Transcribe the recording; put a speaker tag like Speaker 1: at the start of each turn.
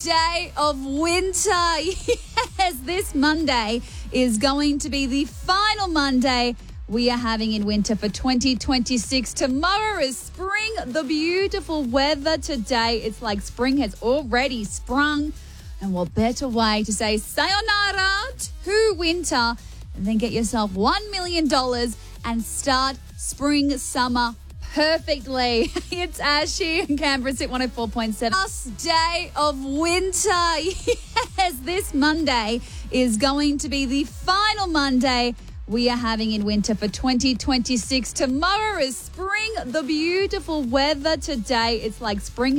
Speaker 1: day of winter. Yes, this Monday is going to be the final Monday we are having in winter for 2026. Tomorrow is spring. The beautiful weather today. It's like spring has already sprung. And what better way to say sayonara to winter and then get yourself $1 million and start spring, summer perfectly. It's Ashi and Canberra's Hit 104.7. Last day of winter. Yes, this Monday is going to be the final Monday we are having in winter for 2026. Tomorrow is spring. The beautiful weather today. It's like spring